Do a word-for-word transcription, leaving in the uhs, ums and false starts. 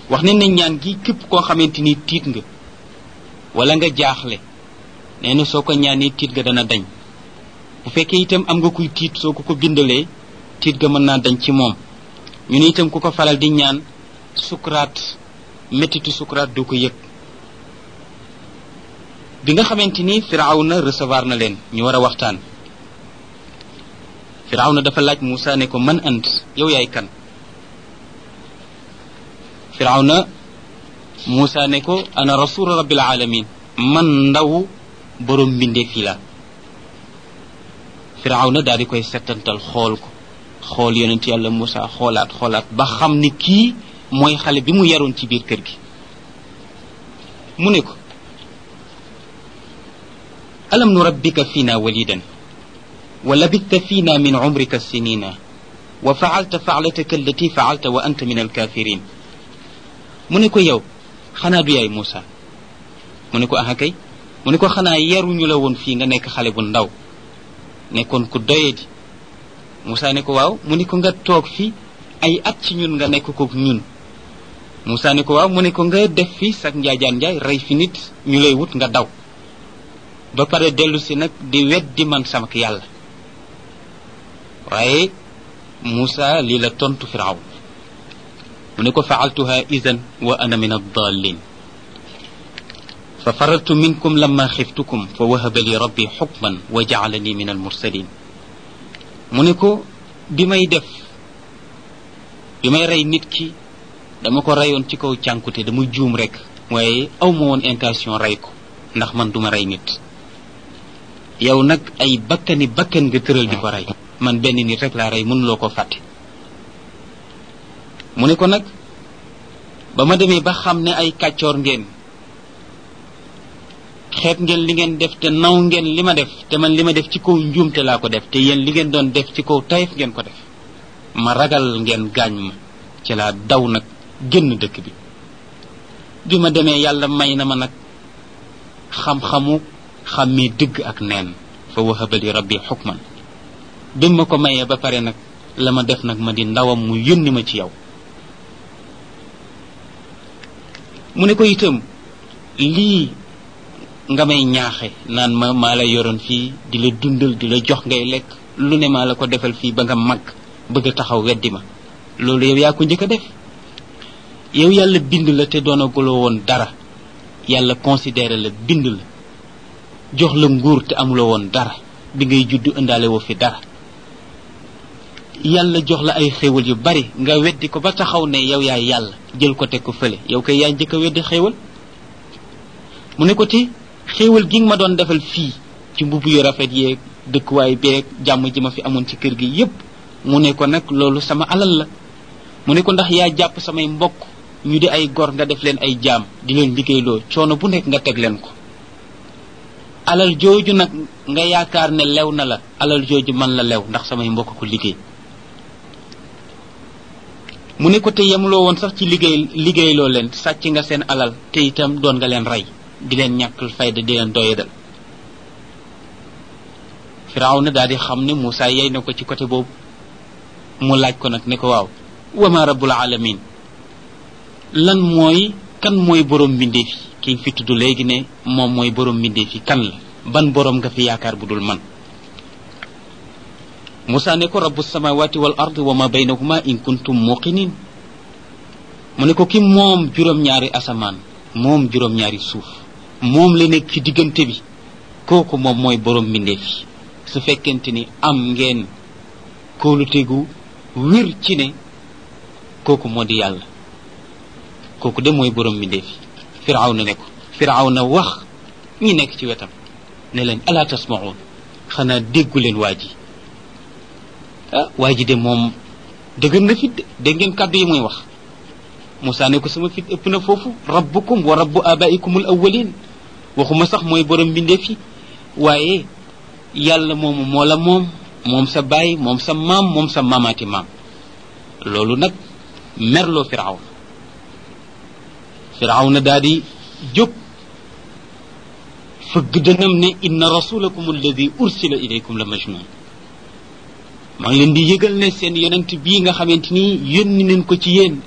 wax ne ne ñaan gi képp koo xamante ni tiit nga wala nga jaaxle nee na soo ko ñaanee tiit ga dana dañ bu fekkee itam am nga kuy tiit soo ko ko bindalee tiit ga mën naa dañ ci moom ñu ne itam ku ko faral di ñaan sukuraat méttitu sukuraat du ko yëg bi nga xamante ni Firawna recevoir na leen ñu war a waxtaan Firawna dafa laaj Moussa ne ko man ant yow yaay kan Firawna Moussa ne ko ana rasul rabbil alamin man ndaw borom mbindeef yi la Firawna daal di koy settantal xool ko xool yonent yàlla Moussa xoolaat xoolaat ba xam ni kii mooy xale bi mu yaroon ci biir kër gi mu ne ko alam nurabbika fina walidan wa labitta fina min umrika sinina wa faalta faalataka allati faalta wa anta min alkafirin mu ne ko yow xanaa du yaay Moussa mu ne ko aha kay mu ne ko xanaa yaruñu la woon fii nga nekk xale bu ndaw nekkoon ku doyadi Moussa ne ko waaw mu ne ko nga toog fi ay at ci ñun nga nekk ko ñun Moussa ne ko waaw mu ne ko nga def fi sak njaajaan njaay rey fi nit ñu lay wut nga daw ba pare dellu si nag di weddi man sama yàlla waaye Moussa lii la tontu Firawn mu ne ko faaltuha idan wa ana min addalin fa farartu minkum lamma xiftukum fa wahaba li rabbi xukman wa jaalani min almursalin mu ne ko bi may def bi may rey nit ki dama ko reyoon ci kaw cànkute dama juum rek waaye aw ma woon intention rey ko ndax man duma rey nit yow nag ay bakkani bakkan nga tëral di ko rey man benn nit rek laa rey mënuloo ko fàtte mu ne ko nag ba ma demee ba xam ne ay kàccoor ngeen xeet ngeen li ngeen def te naw ngeen li ma def te man li ma def ci kaw njuumte laa ko def te yéen li ngeen doon def ci kaw tayef ngeen ko def ma ragal ngeen gaañ ma ci laa daw nag génn dëkk bi bi ma demee yàlla may na ma nag xam-xamu xàmmee dëgg ak neen fa wahaba li rabbi xukman bi ma ko mayee ba pare nag la ma def nag ma di ndawam mu yónni ma ci yow mu ne ko itam lii nga may ñaaxe naan ma maa la yoroon fii di la dundal di la jox ngay lekk lu ne maa la ko defal fii ba nga mag bëgg a taxaw weddi ma loolu yow yaa ko njëkk a def yow yàlla bind la te doonaguloo woon dara yàlla considéré la bind la jox la nguur te amuloo woon dara bi ngay juddu indaale woo fi dara yàlla jox la ay xéewal yu bari nga weddi ko ba taxaw ne yow yaay yàlla jël ko teg ko fële yow kay yaa njëkk a weddi xéewal mu ne ko te xéewal gi nga ma doon defal fii ci mbubb yu rafet yeeg dëkkuwaay beeg jàmm ji ma fi amoon ci kër gi yépp mu ne ko nag loolu sama alal la mu ne ko ndax yaa jàpp samay mbokk ñu di ay gor nga def leen ay jaam di leen liggéeyloo coono bu nekk nga teg leen ko alal jooju nag nga yaakaar ne lew na la alal jooju man la lew ndax samay mbokk ko liggéey mu ne ko te yemuloo woon sax ci liggéey liggéeyloo leen sàcc nga seen alal te itam doon nga leen rey di leen ñàkkal fayda di leen doyadal Firawna daal di xam ne Moussa yey na ko ci côté boobu mu laaj ko nag ne ko waaw wama rabbul alamin lan mooy kan mooy borom mbindeef yi ki fi tudd léegi ne moom mooy borom mbindeef yi kan la ban borom nga fi yaakaar bu dul man Moussa ne ko rabbu samawati wal ard wa ma baynahuma in kuntum muqinin mu ne ko ki moom juróom-ñaari asamaan moom juróom-ñaari suuf moom la nekk ci diggante bi kooku moom mooy borom mbindeef yi su fekkente ni am ngeen kóolutegu wér ci ne kooku moo di yàlla kooku de mooy borom mbindeef yi Firawna ne ko Firawna wax ñi nekk ci wetam ne leen ala tasmaun xanaa déggu leen waa ji ah waa ji de moom dëgër na fit dégg ngeen kàddu yi muy wax Moussa ne ko sama fit ëpp na foofu rabbukum wa rabbu abaikumul awwalin waxuma sax mooy borom mbindeef yi waaye yàlla moomu moo la moom moom sa baay moom sa maam moom sa maamaati maam loolu nag merloo Firawna Firawna daal di jóg fëgg dënam ne inna rasulakum alladi ursila ilaykum la majnun maa ngi leen di yëgal ne seen yonent bii nga xamante ni yónni nañ ko ci yéen